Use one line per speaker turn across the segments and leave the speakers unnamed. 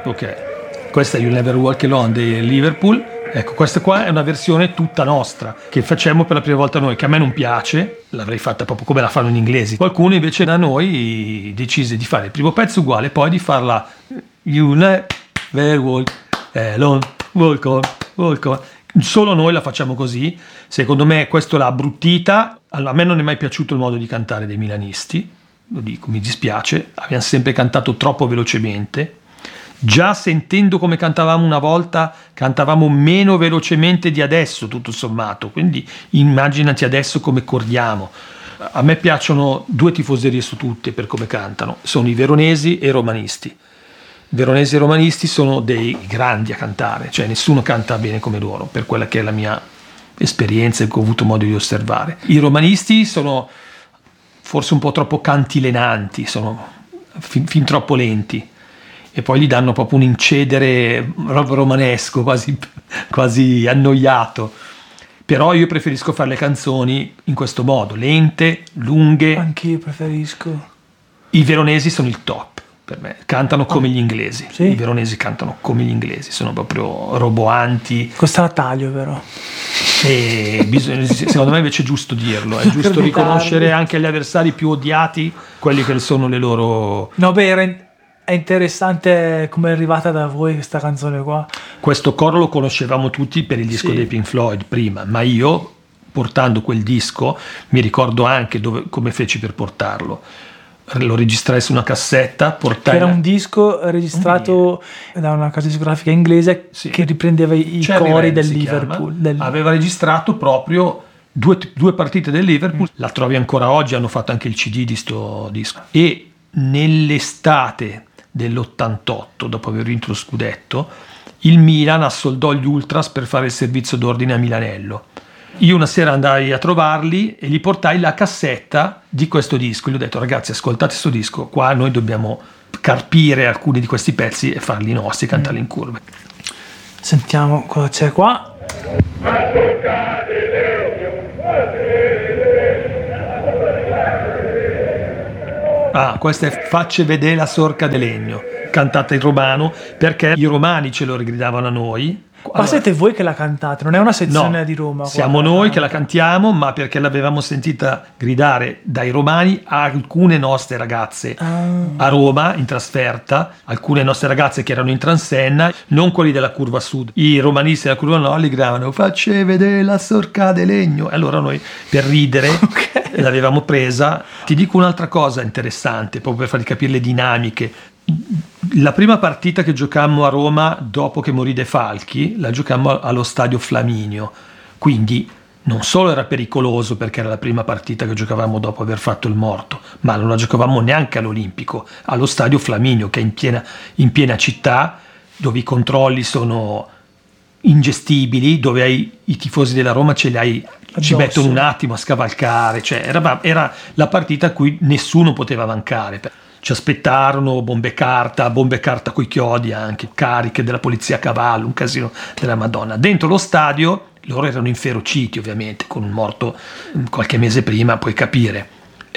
Ok, questa è You Never Walk Alone di Liverpool. Ecco, questa qua è una versione tutta nostra che facciamo per la prima volta noi, che a me non piace, l'avrei fatta proprio come la fanno gli inglesi. Qualcuno invece da noi decise di fare il primo pezzo uguale, poi di farla You Never Walk Alone, walk on, walk on. Solo noi la facciamo così. Secondo me questo l'ha abbruttita. Allora, a me non è mai piaciuto il modo di cantare dei milanisti, lo dico, mi dispiace, abbiamo sempre cantato troppo velocemente. Già sentendo come cantavamo una volta, cantavamo meno velocemente di adesso, tutto sommato, quindi immaginati adesso come corriamo. A me piacciono due tifoserie su tutte per come cantano, sono i veronesi e i romanisti. I veronesi e i romanisti sono dei grandi a cantare, cioè nessuno canta bene come loro, per quella che è la mia esperienza e che ho avuto modo di osservare. I romanisti sono forse un po' troppo cantilenanti, sono fin troppo lenti, e poi gli danno proprio un incedere romanesco, quasi annoiato. Però io preferisco fare le canzoni in questo modo, lente, lunghe.
Anch'io preferisco.
I veronesi sono il top per me, cantano come gli inglesi.
Sì?
I veronesi cantano come gli inglesi, sono proprio roboanti.
Costa a taglio, però.
E secondo me invece è giusto dirlo, è giusto riconoscere anche agli avversari più odiati quelli che sono le loro...
No, beh, è interessante come è arrivata da voi questa canzone qua.
Questo coro lo conoscevamo tutti per il disco dei Pink Floyd prima, ma io portando quel disco mi ricordo anche come feci per portarlo. Lo registrai su una cassetta,
era un disco registrato da una casa discografica inglese che riprendeva i cori del Liverpool.
Aveva registrato proprio due partite del Liverpool. La trovi ancora oggi, hanno fatto anche il CD di sto disco. E nell'estate dell'88, dopo aver vinto lo scudetto, il Milan assoldò gli Ultras per fare il servizio d'ordine a Milanello. Io una sera andai a trovarli e gli portai la cassetta di questo disco. Gli ho detto: ragazzi, ascoltate questo disco, qua noi dobbiamo carpire alcuni di questi pezzi e farli nostri, cantarli in curve.
Sentiamo cosa c'è qua.
Questa è Facce vedere la sorca de legno, cantata in romano, perché i romani ce lo rigridavano a noi.
Ma siete voi che la cantate, non è una sezione di Roma?
Siamo noi che la cantiamo, ma perché l'avevamo sentita gridare dai romani a alcune nostre ragazze a Roma in trasferta, alcune nostre ragazze che erano in transenna, non quelli della curva sud. I romanisti della curva nord li gridavano Facce vedere la sorca de legno, e allora noi per ridere l'avevamo presa. Ti dico un'altra cosa interessante, proprio per farvi capire le dinamiche. La prima partita che giocammo a Roma dopo che morì De Falchi la giocammo allo stadio Flaminio, quindi non solo era pericoloso perché era la prima partita che giocavamo dopo aver fatto il morto, ma non la giocavamo neanche all'Olimpico, allo stadio Flaminio, che è in piena città, dove i controlli sono ingestibili, dove i tifosi della Roma ci mettono un attimo a scavalcare, cioè era la partita a cui nessuno poteva mancare. Ci aspettarono bombe carta coi chiodi, anche cariche della polizia a cavallo, un casino della Madonna. Dentro lo stadio loro erano inferociti, ovviamente, con un morto qualche mese prima, puoi capire.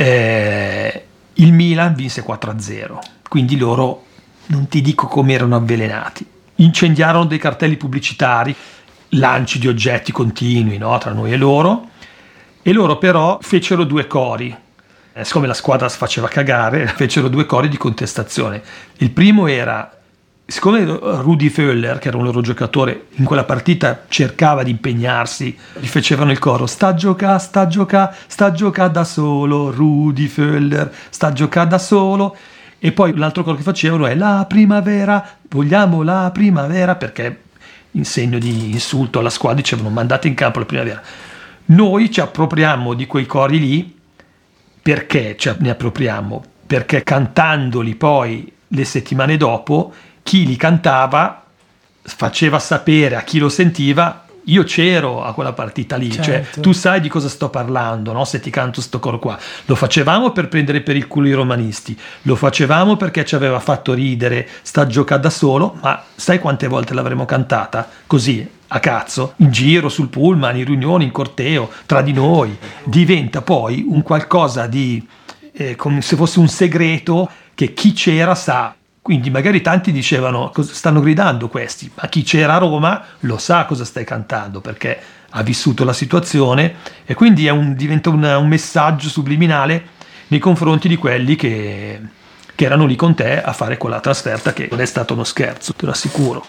Il Milan vinse 4-0, quindi loro, non ti dico come erano avvelenati. Incendiarono dei cartelli pubblicitari, lanci di oggetti continui, no, tra noi e loro però fecero due cori. Siccome la squadra si faceva cagare, fecero due cori di contestazione. Il primo era, siccome Rudi Völler, che era un loro giocatore, in quella partita cercava di impegnarsi, gli facevano il coro sta gioca da solo, Rudi Völler sta gioca da solo. E poi l'altro coro che facevano è la primavera, vogliamo la primavera, perché in segno di insulto alla squadra dicevano mandate in campo la primavera. Noi ci appropriamo di quei cori lì. Perché ne appropriamo? Perché cantandoli poi le settimane dopo, chi li cantava faceva sapere a chi lo sentiva io c'ero a quella partita lì,
certo.
Cioè tu sai di cosa sto parlando, no? Se ti canto sto coro qua. Lo facevamo per prendere per il culo i romanisti, lo facevamo perché ci aveva fatto ridere sta gioca da solo, ma sai quante volte l'avremmo cantata così a cazzo, in giro, sul pullman, in riunioni, in corteo, tra di noi. Diventa poi un qualcosa di come se fosse un segreto che chi c'era sa. Quindi magari tanti dicevano: cosa stanno gridando questi? Ma chi c'era a Roma lo sa cosa stai cantando, perché ha vissuto la situazione, e quindi diventa un messaggio subliminale nei confronti di quelli che erano lì con te a fare quella trasferta, che non è stato uno scherzo, te lo assicuro.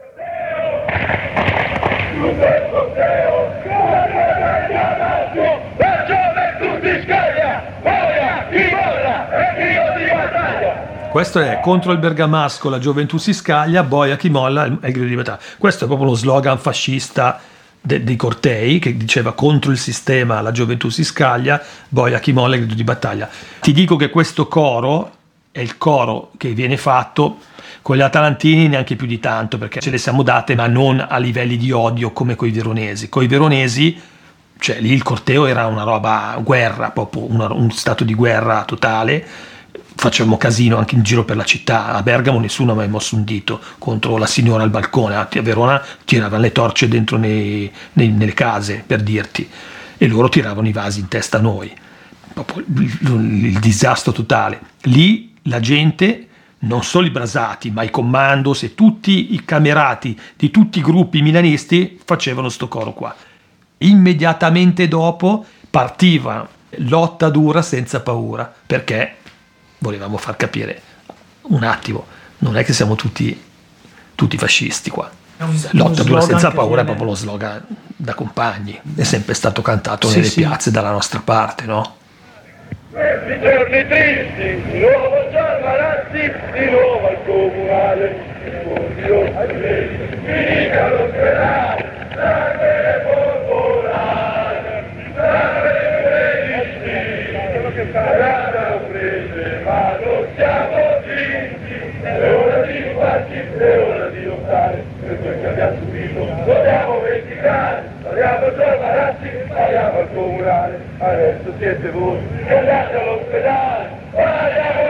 Questo è: contro il bergamasco la gioventù si scaglia, boia chi molla è il grido di battaglia. Questo è proprio lo slogan fascista dei cortei, che diceva: contro il sistema la gioventù si scaglia, boia chi molla è il grido di battaglia. Ti dico che questo coro è il coro che viene fatto con gli atalantini neanche più di tanto, perché ce le siamo date, ma non a livelli di odio come coi veronesi. Coi veronesi, cioè lì il corteo era una roba guerra, proprio un stato di guerra totale. Facevamo casino anche in giro per la città. A Bergamo nessuno ha mai mosso un dito contro la signora al balcone. A Verona tiravano le torce dentro nelle case, per dirti, e loro tiravano i vasi in testa a noi. Proprio il disastro totale. Lì la gente, non solo i brasati, ma i commandos e tutti i camerati di tutti i gruppi milanisti facevano sto coro qua. Immediatamente dopo partiva lotta dura senza paura, perché volevamo far capire un attimo, non è che siamo tutti fascisti qua. Lotta dura senza paura è proprio lo slogan da compagni, è sempre stato cantato nelle piazze dalla nostra parte, no?
Questi giorni tristi, di nuovo Gian Marazzi, di nuovo al comunale, oddio, finica l'ospedale, sangue popolare, sangue previsti, saranno prese, ma non siamo vinti, è ora di farci, è ora di lottare, per quel che abbiamo subito, dobbiamo vendicare, parliamo Gian Marazzi, parliamo al comunale, adesso siete voi, che andate all'ospedale, parliamo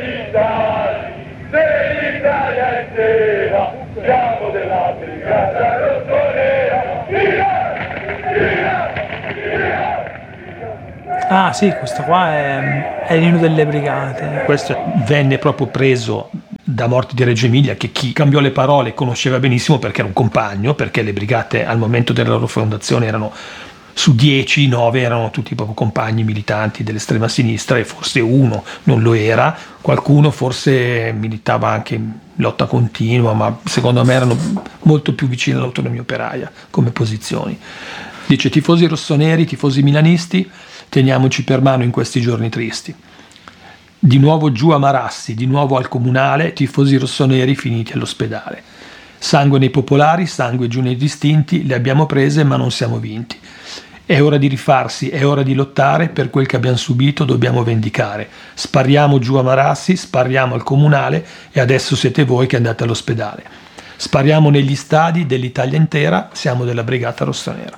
dell'Italia intera, siamo della brigata rossonera, via, via, via.
Ah sì, questo qua è l'inno delle brigate.
Questo venne proprio preso da Morti di Reggio Emilia, che chi cambiò le parole conosceva benissimo, perché era un compagno, perché le brigate al momento della loro fondazione erano su 10, 9 erano tutti proprio compagni militanti dell'estrema sinistra, e forse uno non lo era, qualcuno forse militava anche in lotta continua, ma secondo me erano molto più vicini all'autonomia operaia come posizioni. Dice: tifosi rossoneri, tifosi milanisti, teniamoci per mano in questi giorni tristi. Di nuovo giù a Marassi, di nuovo al comunale, tifosi rossoneri finiti all'ospedale. Sangue nei popolari, sangue giù nei distinti, le abbiamo prese ma non siamo vinti. È ora di rifarsi, è ora di lottare, per quel che abbiamo subito dobbiamo vendicare. Spariamo giù a Marassi, spariamo al comunale, e adesso siete voi che andate all'ospedale. Spariamo negli stadi dell'Italia intera, siamo della brigata rossonera.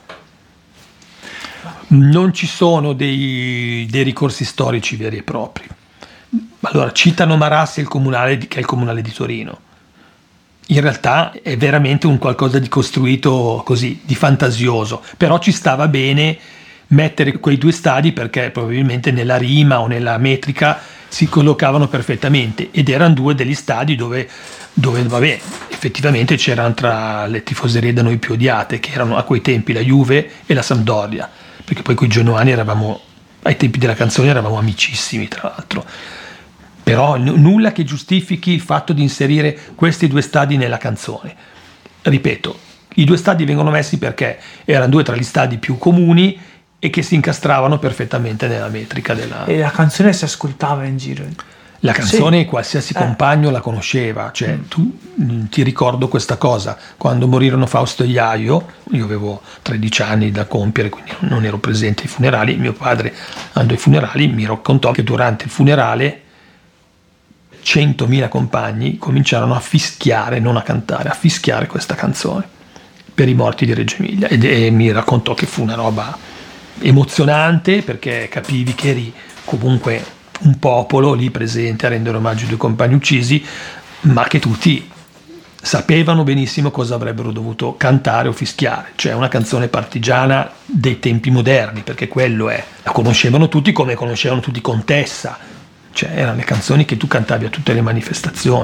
Non ci sono dei ricorsi storici veri e propri. Allora, citano Marassi e il comunale, che è il comunale di Torino. In realtà è veramente un qualcosa di costruito così, di fantasioso, però ci stava bene mettere quei due stadi, perché probabilmente nella rima o nella metrica si collocavano perfettamente, ed erano due degli stadi dove vabbè, effettivamente c'erano tra le tifoserie da noi più odiate, che erano a quei tempi la Juve e la Sampdoria, perché poi coi genoani eravamo, ai tempi della canzone eravamo amicissimi, tra l'altro. Però nulla che giustifichi il fatto di inserire questi due stadi nella canzone. Ripeto, i due stadi vengono messi perché erano due tra gli stadi più comuni e che si incastravano perfettamente nella metrica della...
E la canzone si ascoltava in giro.
La canzone, sì, qualsiasi compagno la conosceva, cioè tu ti ricordo questa cosa: quando morirono Fausto e Iaio, io avevo 13 anni da compiere, quindi non ero presente ai funerali. Mio padre andò ai funerali, mi raccontò che durante il funerale 100.000 compagni cominciarono a fischiare, non a cantare, a fischiare questa canzone per i morti di Reggio Emilia, e mi raccontò che fu una roba emozionante, perché capivi che eri comunque un popolo lì presente a rendere omaggio ai due compagni uccisi, ma che tutti sapevano benissimo cosa avrebbero dovuto cantare o fischiare, cioè una canzone partigiana dei tempi moderni, perché quello è. La conoscevano tutti come conoscevano tutti Contessa, cioè erano le canzoni che tu cantavi a tutte le manifestazioni.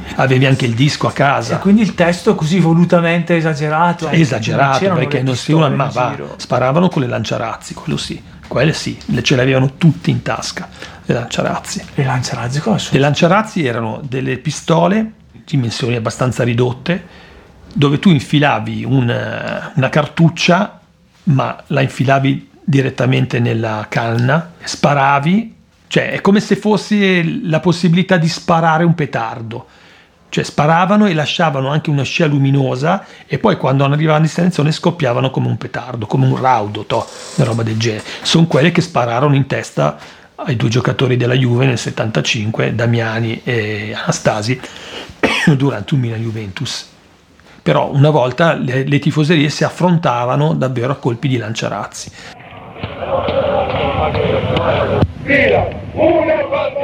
avevi anche il disco a casa.
E quindi il testo così volutamente esagerato.
Esagerato, perché non si sparavano con le lanciarazzi, quelle sì, ce le avevano tutti in tasca, le lanciarazzi.
Le lanciarazzi cosa sono?
Le lanciarazzi erano delle pistole, dimensioni abbastanza ridotte, dove tu infilavi una cartuccia, ma la infilavi direttamente nella canna, sparavi, cioè è come se fosse la possibilità di sparare un petardo. Cioè sparavano e lasciavano anche una scia luminosa e poi quando arrivavano a destinazione scoppiavano come un petardo, come un raudo, una roba del genere. Sono quelle che spararono in testa ai 2 giocatori della Juve nel 75, Damiani e Anastasi, durante un Milan-Juventus. Però una volta le tifoserie si affrontavano davvero a colpi di lanciarazzi.
Fila, una